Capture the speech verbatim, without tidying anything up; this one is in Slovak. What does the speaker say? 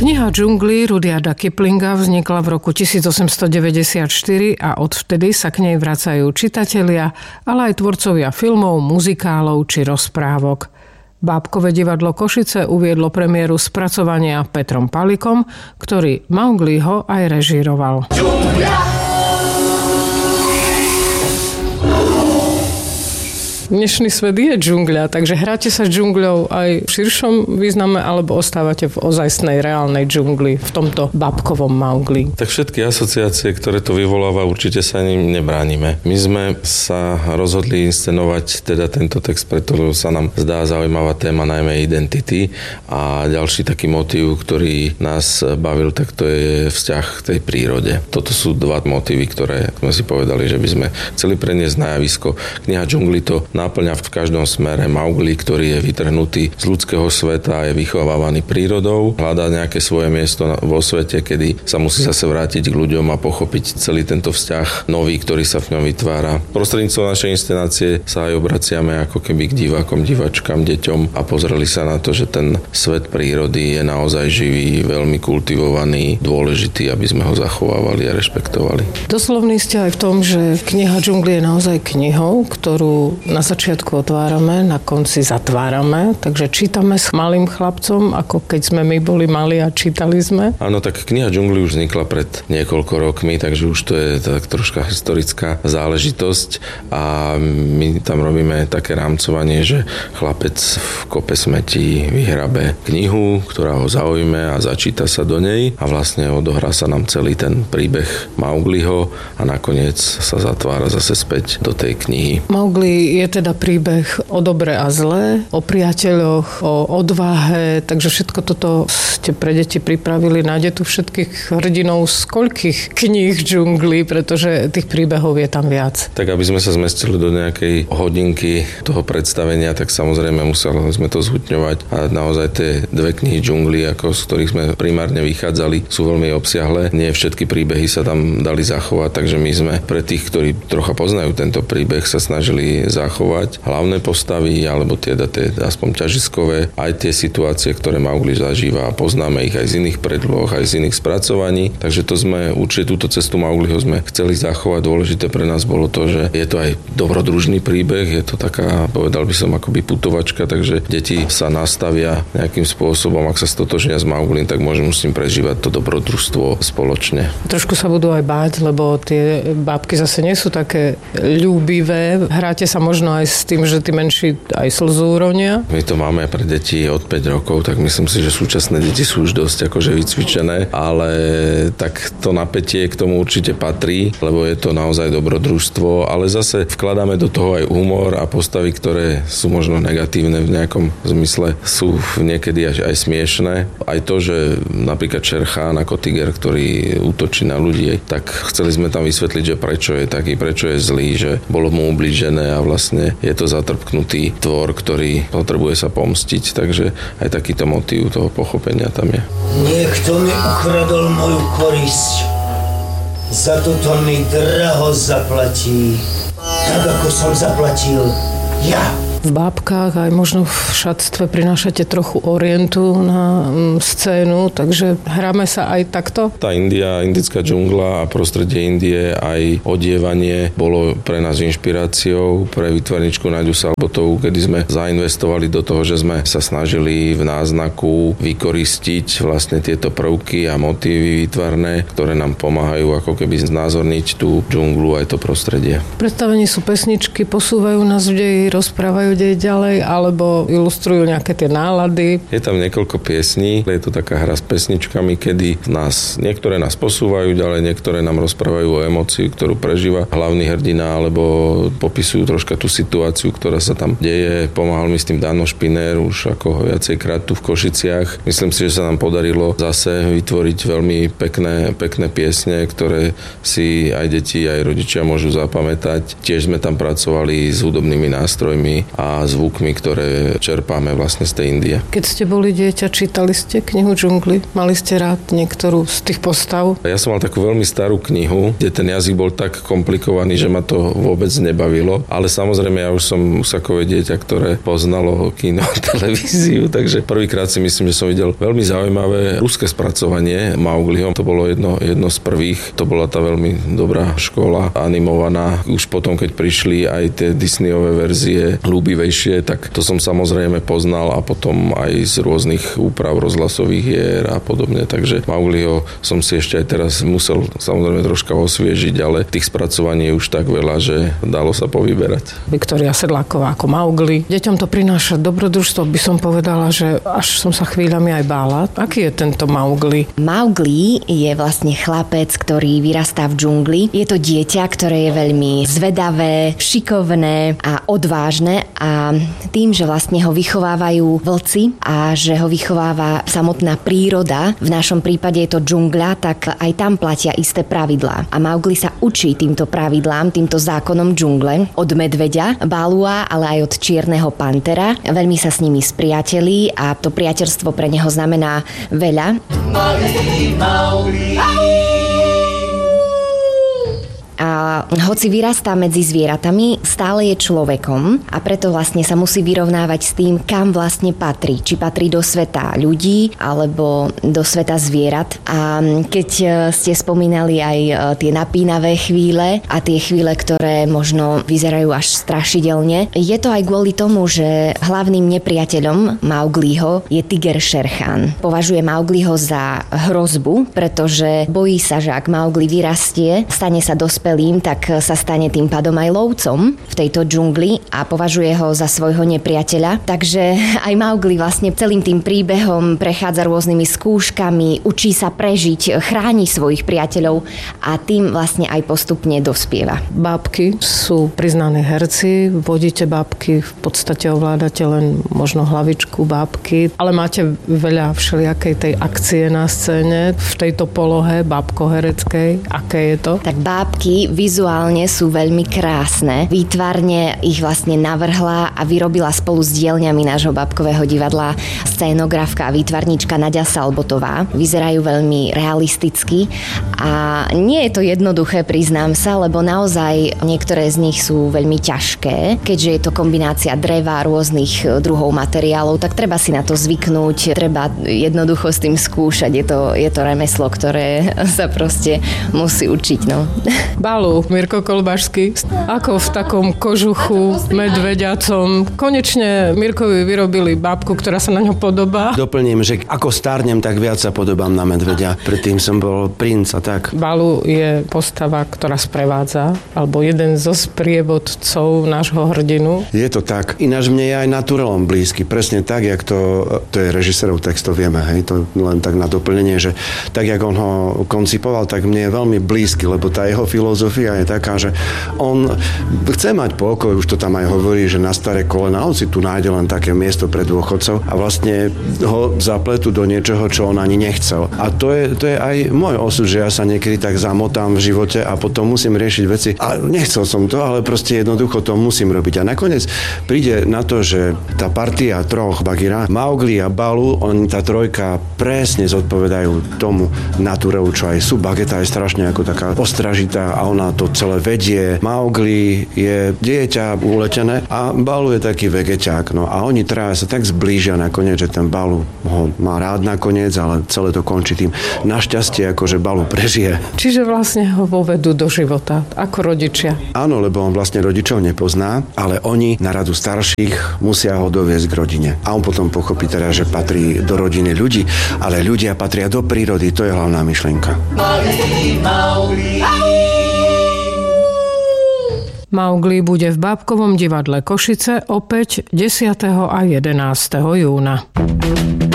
Kniha džunglí Rudyarda Kiplinga vznikla v roku tisícosemstodeväťdesiatštyri a odvtedy sa k nej vracajú čitatelia, ale aj tvorcovia filmov, muzikálov či rozprávok. Bábkové divadlo Košice uviedlo premiéru spracovania Petrom Palikom, ktorý Maugliho aj režíroval. Džungľa! Dnešný svet je džungľa, takže hráte sa s džungľou aj v širšom význame, alebo ostávate v ozajstnej reálnej džungli, v tomto bábkovom Maugli? Tak všetky asociácie, ktoré to vyvoláva, určite sa ním nebránime. My sme sa rozhodli inscenovať teda tento text, pretože sa nám zdá zaujímavá téma, najmä identity, a ďalší taký motív, ktorý nás bavil, tak to je vzťah k tej prírode. Toto sú dva motívy, ktoré sme si povedali, že by sme chceli preniesť na javisko. Kniha džungli to náplňa v každom smere. Maugli, ktorý je vytrhnutý z ľudského sveta a je vychovávaný prírodou, hľadá nejaké svoje miesto vo svete, kedy sa musí zase vrátiť k ľuďom a pochopiť celý tento vzťah nový, ktorý sa v ňom vytvára. Prostredníctvom našej inscenácie sa aj obraciame ako keby k divákom, divačkám, deťom a pozreli sa na to, že ten svet prírody je naozaj živý, veľmi kultivovaný, dôležitý, aby sme ho zachovávali a rešpektovali. Doslovný ste aj v tom, že kniha džungli je naozaj knihou, ktorú na začiatku otvárame, na konci zatvárame, takže čítame s malým chlapcom, ako keď sme my boli mali a čítali sme. Áno, tak kniha džungli už vznikla pred niekoľko rokmi, takže už to je tak troška historická záležitosť a my tam robíme také rámcovanie, že chlapec v kope smetí vyhrabe knihu, ktorá ho zaujme a začíta sa do nej a vlastne odohrá sa nám celý ten príbeh Maugliho a nakoniec sa zatvára zase späť do tej knihy. Maugli je teda príbeh o dobre a zlé, o priateľoch, o odvahe, takže všetko toto ste pre deti pripravili. Nájde tu všetkých hrdinov z koľkých kníh džunglí, pretože tých príbehov je tam viac. Tak aby sme sa zmestili do nejakej hodinky toho predstavenia, tak samozrejme museli sme to zhutňovať a naozaj tie dve knihy džunglí, ako z ktorých sme primárne vychádzali, sú veľmi obsiahle. Nie všetky príbehy sa tam dali zachovať, takže my sme pre tých, ktorí trocha poznajú tento príbeh, sa snažili zachovať hlavné postavy, alebo teda tie aspoň ťažiskové, aj tie situácie, ktoré Maugli zažíva a poznáme ich aj z iných predloh, aj z iných spracovaní. Takže to sme, určite túto cestu Maugliho sme chceli zachovať. Dôležité pre nás bolo to, že je to aj dobrodružný príbeh, je to taká, povedal by som, akoby putovačka, takže deti sa nastavia nejakým spôsobom, ak sa stotožnia s Mauglim, tak môžu s ním prežívať to dobrodružstvo spoločne. Trošku sa budú aj báť, lebo tie bábky zase nie sú také ľúbivé. Hráte sa možno aj s tým, že tí menší aj slzú ronia? My to máme pre deti od päť rokov, tak myslím si, že súčasné deti sú už dosť akože vycvičené, ale tak to napätie k tomu určite patrí, lebo je to naozaj dobrodružstvo, ale zase vkladáme do toho aj humor a postavy, ktoré sú možno negatívne v nejakom zmysle, sú niekedy až aj smiešné. Aj to, že napríklad Šerchán ako tiger, ktorý útočí na ľudí, tak chceli sme tam vysvetliť, že prečo je taký, prečo je zlý, že bolo mu ublížené a vlastne je to zatrpknutý tvor, ktorý potrebuje sa pomstiť, takže aj takýto motív toho pochopenia tam je. Niekto mi ukradol moju korisť. Za toto mi draho zaplatí. Tak ako som zaplatil ja. V bábkách aj možno v šatstve prinášate trochu orientu na scénu, takže hráme sa aj takto? Tá India, indická džungla a prostredie Indie, aj odievanie bolo pre nás inšpiráciou pre výtvarničku Naďu Salbotovú, kedy sme zainvestovali do toho, že sme sa snažili v náznaku vykoristiť vlastne tieto prvky a motívy výtvarné, ktoré nám pomáhajú ako keby znázorniť tú džunglu aj to prostredie. V predstavení sú pesničky, posúvajú nás v deji, rozprávajú dej ďalej, alebo ilustrujú nejaké tie nálady. Je tam niekoľko piesní, je to taká hra s pesničkami, kedy nás, niektoré nás posúvajú ďalej, niektoré nám rozprávajú o emócii, ktorú prežíva hlavný hrdina, alebo popisujú troška tú situáciu, ktorá sa tam deje. Pomáhal mi s tým Dano Špinér už ako viacejkrát tu v Košiciach. Myslím si, že sa nám podarilo zase vytvoriť veľmi pekné, pekné piesne, ktoré si aj deti, aj rodičia môžu zapamätať. Tiež sme tam pracovali s hudobnými nástrojmi a zvukmi, ktoré čerpáme vlastne z tej Indie. Keď ste boli dieťa, čítali ste knihu Džungli? Mali ste rád niektorú z tých postav? Ja som mal takú veľmi starú knihu, kde ten jazyk bol tak komplikovaný, že ma to vôbec nebavilo, ale samozrejme ja už som Husakové dieťa, ktoré poznalo kino a televíziu, takže prvýkrát si myslím, že som videl veľmi zaujímavé ruské spracovanie Maugliho. To bolo jedno, jedno z prvých, to bola tá veľmi dobrá škola animovaná. Už potom, keď prišli aj tie Disneyové verzie ľúbivejšie, tak to som samozrejme poznal a potom aj z rôznych úprav rozhlasových hier a podobne, takže Maugliho som si ešte aj teraz musel samozrejme troška osviežiť, ale tých spracovaní je už tak veľa, že dalo sa povyberať. Viktória Sedláková ako Maugli. Deťom to prináša dobrodružstvo, by som povedala, že až som sa chvíľami aj bála. Aký je tento Maugli? Maugli je vlastne chlapec, ktorý vyrastá v džungli. Je to dieťa, ktoré je veľmi zvedavé, šikovné a odvážne a tým, že vlastne ho vychovávajú vlci a že ho vychováva samotná príroda, v našom prípade je to džungľa, tak aj tam platia isté pravidlá. A Maugli sa učí týmto pravidlám, týmto zákonom džungle od medveďa, Balua, ale aj od čierneho pantera. Veľmi sa s nimi spriatelí a to priateľstvo pre neho znamená veľa. Maugli, Maugli. A hoci vyrastá medzi zvieratami, stále je človekom a preto vlastne sa musí vyrovnávať s tým, kam vlastne patrí. Či patrí do sveta ľudí alebo do sveta zvierat. A keď ste spomínali aj tie napínavé chvíle a tie chvíle, ktoré možno vyzerajú až strašidelne, je to aj kvôli tomu, že hlavným nepriateľom Maugliho je tiger Šerchán. Považuje Maugliho za hrozbu, pretože bojí sa, že ak Maugli vyrastie, stane sa dospelým, tak sa stane tým pádom aj lovcom v tejto džungli a považuje ho za svojho nepriateľa. Takže aj Maugli vlastne celým tým príbehom prechádza rôznymi skúškami, učí sa prežiť, chráni svojich priateľov a tým vlastne aj postupne dospieva. Bábky sú priznaní herci, vodíte bábky, v podstate ovládate len možno hlavičku bábky, ale máte veľa všelijakej tej akcie na scéne v tejto polohe bábkohereckej. Aké je to? Tak bábky vizuálne sú veľmi krásne. Výtvarne ich vlastne navrhla a vyrobila spolu s dielňami nášho bábkového divadla scénografka a výtvarníčka Naďa Salbotová. Vyzerajú veľmi realisticky a nie je to jednoduché, priznám sa, lebo naozaj niektoré z nich sú veľmi ťažké. Keďže je to kombinácia dreva, rôznych druhov materiálov, tak treba si na to zvyknúť, treba jednoducho s tým skúšať. Je to, je to remeslo, ktoré sa proste musí učiť. No. Balu, Mirko Kolbašský, ako v takom kožuchu medvediacom. Konečne Mirkovi vyrobili bábku, ktorá sa na ňo podobá. Doplním, že ako stárnem, tak viac sa podobám na medvedia. Predtým som bol princ a tak. Balu je postava, ktorá sprevádza, alebo jeden zo sprievodcov nášho hrdinu. Je to tak. Ináč mne je aj naturelom blízky. Presne tak, jak to, to je režisérov textov, vieme, hej, to len tak na doplnenie, že tak, jak on ho koncipoval, tak mne je veľmi blízky, lebo tá jeho filozofia je taká, že on chce mať pokoj, už to tam aj hovorí, že na staré kolena, on si tu nájde len také miesto pre dôchodcov a vlastne ho zapletú do niečoho, čo on ani nechcel. A to je, to je aj môj osud, že ja sa niekedy tak zamotám v živote a potom musím riešiť veci. A nechcel som to, ale proste jednoducho to musím robiť. A nakoniec príde na to, že tá partia troch Bagheera, Maugli a Balu, on, tá trojka presne zodpovedajú tomu naturelu, čo aj sú. Bageta je strašne ako taká ostražitá a ona to celé vedie. Maugli je dieťa uletené a Balu je taký vegeťák. No a oni traja sa tak zblížia nakoniec, že ten Balu ho má rád nakoniec, ale celé to končí tým. Našťastie, akože Balu prežije. Čiže vlastne ho vovedú do života, ako rodičia. Áno, lebo on vlastne rodičov nepozná, ale oni na radu starších musia ho doviesť k rodine. A on potom pochopí teda, že patrí do rodiny ľudí, ale ľudia patria do prírody, to je hlavná myšlienka. Maugli, Maugli. Maugli bude v Bábkovom divadle Košice opäť desiateho a jedenásteho júna.